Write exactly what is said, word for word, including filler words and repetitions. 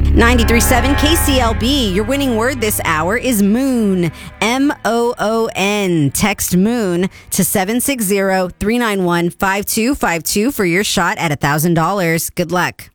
ninety-three point seven K C L B. Your winning word this hour is moon. M O O N. Text moon to seven six zero, three nine one, five two five two for your shot at one thousand dollars. Good luck.